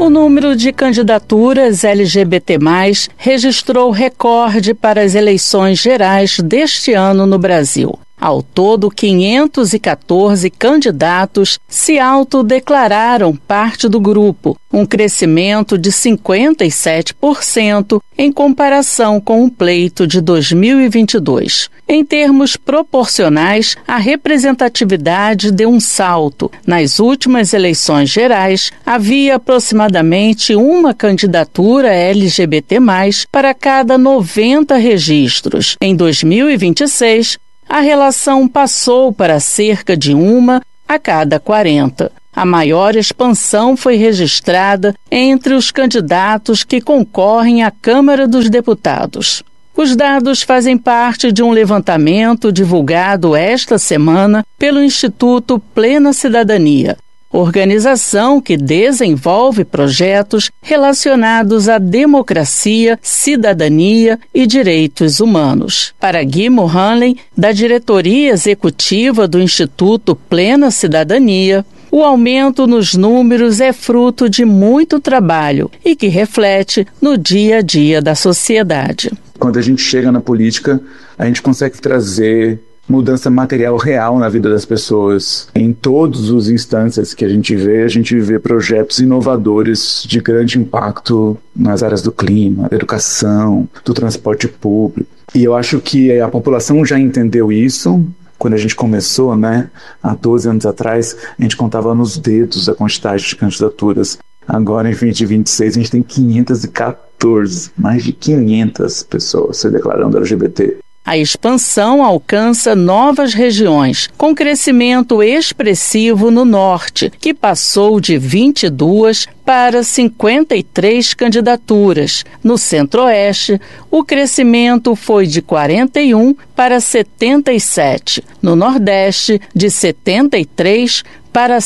O número de candidaturas LGBT+, registrou recorde para as eleições gerais deste ano no Brasil. Ao todo, 514 candidatos se autodeclararam parte do grupo, um crescimento de 57% em comparação com o pleito de 2022. Em termos proporcionais, a representatividade deu um salto. Nas últimas eleições gerais, havia aproximadamente uma candidatura LGBT+, para cada 90 registros. Em 2026, a relação passou para cerca de uma a cada 40. A maior expansão foi registrada entre os candidatos que concorrem à Câmara dos Deputados. Os dados fazem parte de um levantamento divulgado esta semana pelo Instituto Plena Cidadania, organização que desenvolve projetos relacionados à democracia, cidadania e direitos humanos. Para Guimo Hanley, da diretoria executiva do Instituto Plena Cidadania, o aumento nos números é fruto de muito trabalho e que reflete no dia a dia da sociedade. Quando a gente chega na política, a gente consegue trazer mudança material real na vida das pessoas. Em todos os instâncias que a gente vê projetos inovadores de grande impacto nas áreas do clima, da educação, do transporte público. E eu acho que a população já entendeu isso. Quando a gente começou, há 12 anos atrás, a gente contava nos dedos a quantidade de candidaturas. Agora, em 2026, a gente tem 514, mais de 500 pessoas se declarando LGBT. A expansão alcança novas regiões, com crescimento expressivo no norte, que passou de 22 para 53 candidaturas. No centro-oeste, o crescimento foi de 41 para 77. No nordeste, de 73 para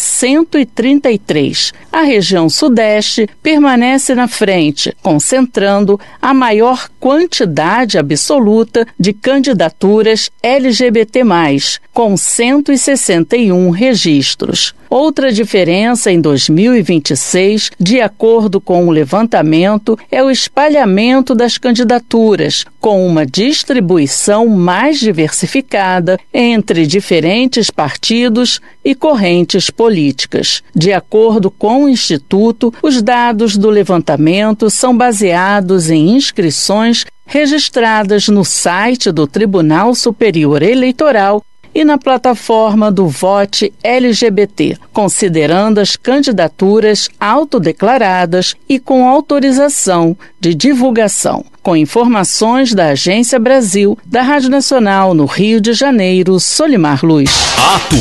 133. A região sudeste permanece na frente, concentrando a maior quantidade absoluta de candidaturas LGBT+, com 161 registros. Outra diferença em 2026, de acordo com o levantamento, é o espalhamento das candidaturas, com uma distribuição mais diversificada entre diferentes partidos e correntes políticas. De acordo com o Instituto, os dados do levantamento são baseados em inscrições registradas no site do Tribunal Superior Eleitoral e na plataforma do Vote LGBT, considerando as candidaturas autodeclaradas e com autorização de divulgação. Com informações da Agência Brasil, da Rádio Nacional no Rio de Janeiro, Solimar Luz.